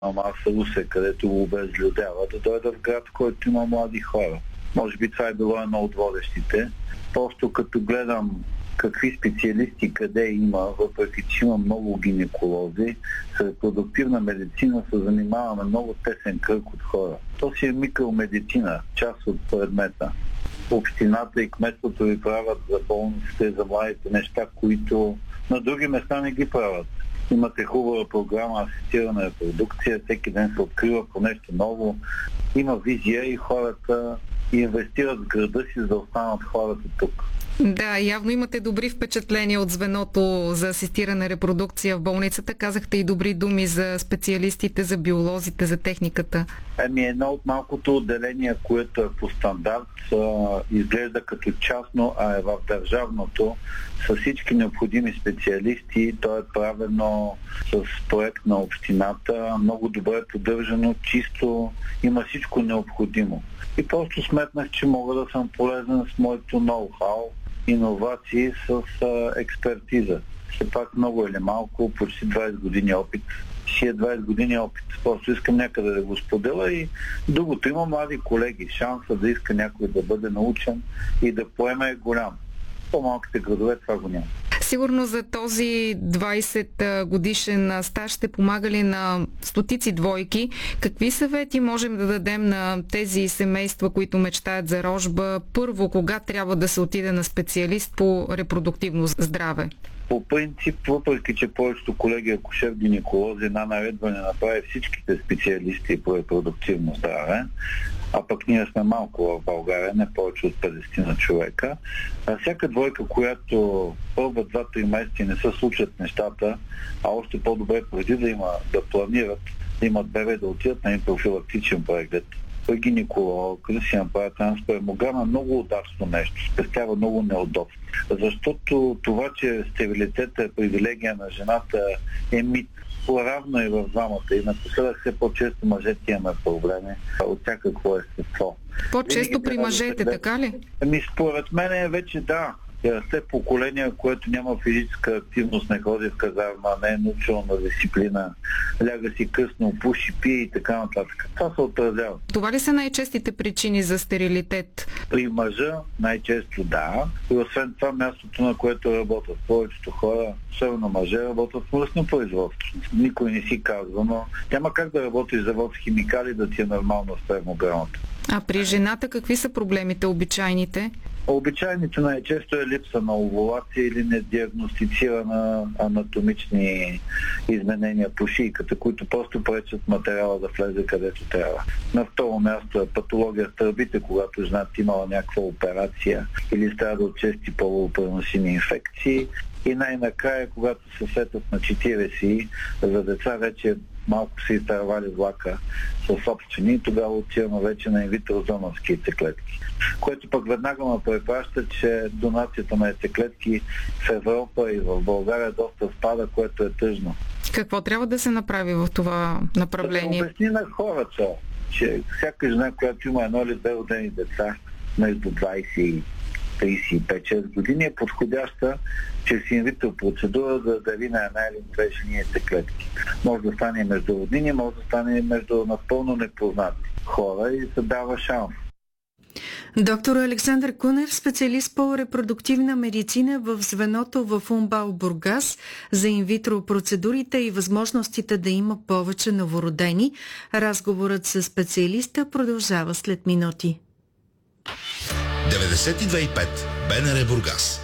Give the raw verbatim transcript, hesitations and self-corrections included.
Ама аз Русе, където го обезлюдява, да дойда в град, в който има млади хора. Може би това е било едно от водещите. Просто като гледам какви специалисти къде има, въпреки че има много гинеколози, с репродуктивна медицина се занимаваме много тесен кръг от хора. То си е микромедицина, част от предмета. Общината и кметството ви правят за болниците, за младите неща, които на други места не ги правят. Имате хубава програма асистирана репродукция, всеки ден се открива по нещо ново. Има визия и хората инвестират в града си, за да останат хората тук. Да, явно имате добри впечатления от звеното за асистирана репродукция в болницата. Казахте и добри думи за специалистите, за биолозите, за техниката. Ами едно от малкото отделения, което е по стандарт, изглежда като частно, а е в държавното, с всички необходими специалисти. То е правено с проект на общината, много добре поддържано, чисто, има всичко необходимо. И просто сметнах, че мога да съм полезен с моето ноу-хау, иновации с а, експертиза. Все пак много или малко, почти двайсет години опит. Си е двайсет години опит. Просто искам някъде да го споделя и другото. Има млади колеги. Шанса да иска някой да бъде научен и да поеме е голям. В по-малките градове това го няма. Сигурно за този двайсет годишен стаж сте помагали на стотици двойки. Какви съвети можем да дадем на тези семейства, които мечтаят за рожба? Първо, кога трябва да се отиде на специалист по репродуктивно здраве? По принцип, въпреки че повечето колеги акушер-гинеколози, една наредба не направи всичките специалисти по репродуктивно здраве, а пък ние сме малко в България, не повече от петдесет на човека. А всяка двойка, която първа два-три месеца не се случат нещата, а още по-добре преди да има, да планират, да имат бебе, да отидат на един профилактичен преглед, при гинеколог, да си направят транспермограма, много удачно нещо, спестява много неудобство. Защото това, че стерилитета е привилегия на жената, е мит. Равно и в двамата. И напоследък все по-често мъжете имаме проблеми от всякакво естество. По-често при мъжете, да, така ли? Ами според мен е вече да. Расте поколение, което няма физическа активност, не ходи в казарма, не е научено на дисциплина, ляга си късно, пуши, пие и така нататък. Това се отразява. Това ли са най-честите причини за стерилитет? При мъжа най-често да. И освен това мястото, на което работят повечето хора, особено мъже, работят в мръсно производство. Никой не си казва, но няма как да работиш завод с химикали да ти е нормално спермограмата. А при жената какви са проблемите, обичайните? Обичайните най-често е липса на овулация или недиагностицирана анатомични изменения по шийката, които просто пречат материала да влезе където трябва. На второ място е патология с тръбите, когато жената имала някаква операция или страда от чести половопреносими инфекции. И най-накрая, когато се сетят на четирийсет, за деца вече малко се изтървали влака със собствени и тогава отиваме вече на инвитро донорски яйцеклетки. Което пък веднага ме препраща, че донацията на яйцеклетки в Европа и в България доста спада, което е тъжно. Какво трябва да се направи в това направление? Да се обясни на хората, че всяка жена, която има едно или две родени деца между двайсет и трийсет и пет-шест години, е подходяща чрез инвитро процедура да дари на една или две жени яйцеклетки. Може да стане между роднини, може да стане между напълно непознати хора и се дава шанс. Доктор Александър Кунев, специалист по репродуктивна медицина в звеното в УМБАЛ Бургас за инвитро процедурите и възможностите да има повече новородени. Разговорът с специалиста продължава след минути. деветдесет и две и пет БНР Бургас.